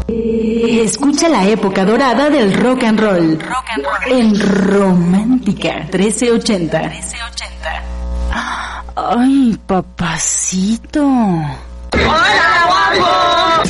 Escucha la época dorada del rock and roll. En Romántica 1380. Ay, papacito. ¡Hola, guapo!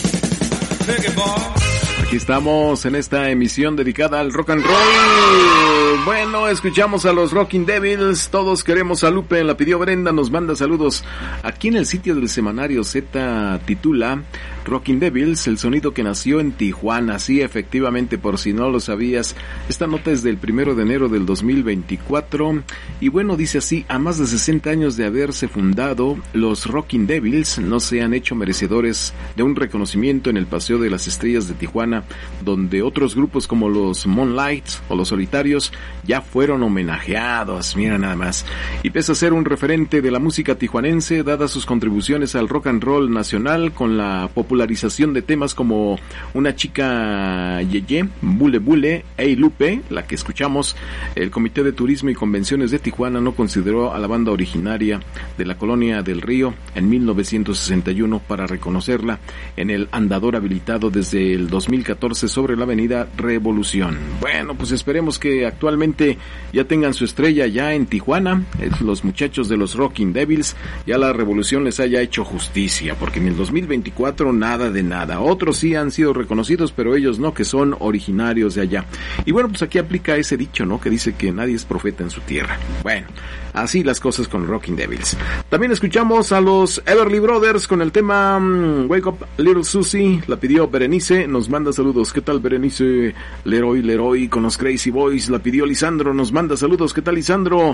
Aquí estamos en esta emisión dedicada al rock and roll. Bueno, escuchamos a los Rocking Devils. Todos queremos a Lupe, la pidió Brenda, nos manda saludos. Aquí en el sitio del semanario Z titula Rocking Devils, el sonido que nació en Tijuana. Sí, efectivamente, por si no lo sabías, esta nota es del 1 de enero del 2024. Y bueno, dice así: a más de 60 años de haberse fundado, los Rocking Devils no se han hecho merecedores de un reconocimiento en el Paseo de las Estrellas de Tijuana, donde otros grupos como los Moonlights o los Solitarios ya fueron homenajeados. Mira nada más. Y pese a ser un referente de la música tijuanense, dadas sus contribuciones al rock and roll nacional con la popularización de temas como Una chica yeye, Bule Bule, Ey Lupe, la que escuchamos, el Comité de Turismo y Convenciones de Tijuana no consideró a la banda originaria de la Colonia del Río en 1961 para reconocerla en el andador habilitado desde el 2014 sobre la avenida Revolución. Bueno, pues esperemos que actualmente ya tengan su estrella ya en Tijuana, los muchachos de los Rocking Devils, ya la Revolución les haya hecho justicia, porque en el 2024 nada de nada. Otros sí han sido reconocidos, pero ellos no, que son originarios de allá. Y bueno, pues aquí aplica ese dicho, ¿no?, que dice que nadie es profeta en su tierra. Bueno, así las cosas con Rocking Devils. También escuchamos a los Everly Brothers con el tema Wake Up Little Susie, la pidió Berenice, nos manda saludos. ¿Qué tal, Berenice? Leroy, Leroy con los Crazy Boys, la pidió Lisandro, nos manda saludos. ¿Qué tal, Lisandro?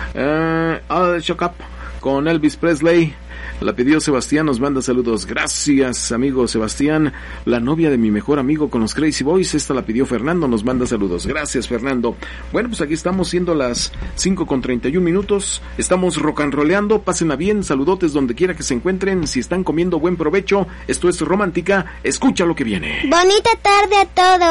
Shock Up con Elvis Presley, la pidió Sebastián, nos manda saludos. Gracias, amigo Sebastián. La novia de mi mejor amigo con los Crazy Boys, esta la pidió Fernando, nos manda saludos. Gracias, Fernando. Bueno, pues aquí estamos siendo las 5:31. Estamos rock and roleando, pásenla bien, saludotes donde quiera que se encuentren. Si están comiendo, buen provecho. Esto es Romántica, escucha lo que viene. Bonita tarde a todos.